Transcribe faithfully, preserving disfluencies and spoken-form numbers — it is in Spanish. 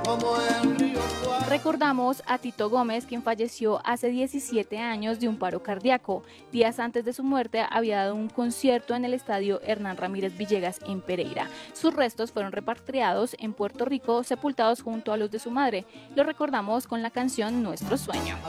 como el río Guara. Recordamos a Tito Gómez, quien falleció hace diecisiete años de un paro cardíaco. Días antes de su muerte había dado un concierto en el estadio Hernán Ramírez Villegas en Pereira. Sus restos fueron repatriados en Puerto Rico, sepultados junto a los de su madre. Lo recordamos con la canción Nuestro Sueño.